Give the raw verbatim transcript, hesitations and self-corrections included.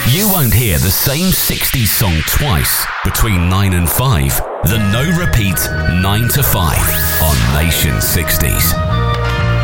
You won't hear the same sixties song twice between nine and five. The no repeat nine to five on Nation sixties.